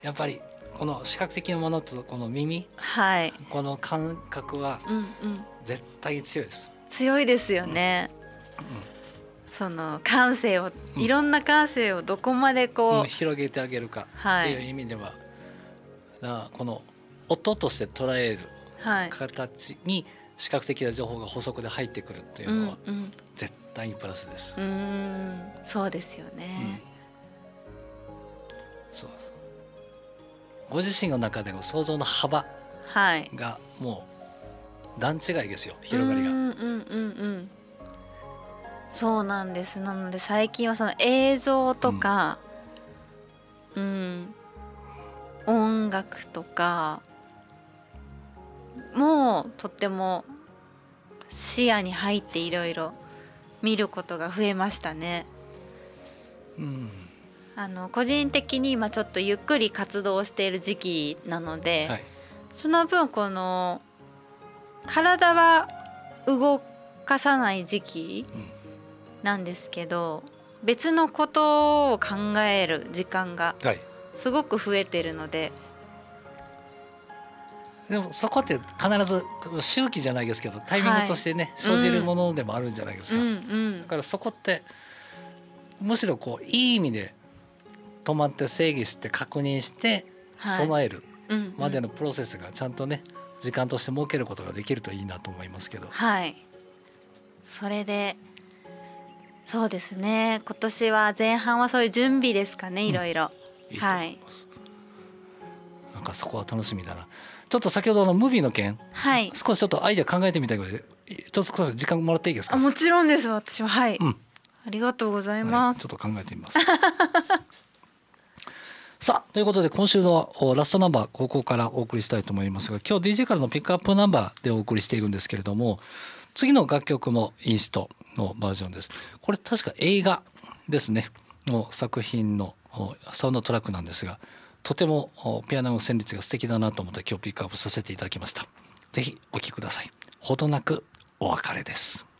やっぱりこの視覚的なものとこの耳、 はい、 この感覚は絶対に強いです、 強いですよね、その感性を、いろんな感性をどこまでこう、 広げてあげるかっていう意味では、この音として捉える形に視覚的な情報が補足で入ってくるっていうのは絶対にプラスです。 そうですよね、 そうご自身の中での想像の幅がもう段違いですよ、広がりが。 そうなんです。なので最近はその映像とか、音楽とかもとっても視野に入っていろいろ見ることが増えましたね。個人的に今ちょっとゆっくり活動している時期なので、その分この体は動かさない時期なんですけど、別のことを考える時間がすごく増えてるので、 でもそこって必ず周期じゃないですけどタイミングとしてね、生じるものでもあるんじゃないですか、だからそこってむしろこういい意味で止まって整理して確認して備えるまでのプロセスがちゃんとね時間として設けることができるといいなと思いますけど、 それでそうですね、今年は前半はそういう準備ですかね、いろいろ。 いいと思います、なんかそこは楽しみだな。ちょっと先ほどのムービーの件、少しちょっとアイデア考えてみたいのでちょっと少し時間もらっていいですか。 もちろんです、私は。ありがとうございます、 ちょっと考えてみますさあということで今週のラストナンバーここからお送りしたいと思いますが、今日 DJ からのピックアップナンバーでお送りしているんですけれども、次の楽曲もインストのバージョンです。これ確か映画ですねの作品のサウンドトラックなんですが、とてもピアノの旋律が素敵だなと思って今日ピックアップさせていただきました。ぜひお聴きください。ほどなくお別れです。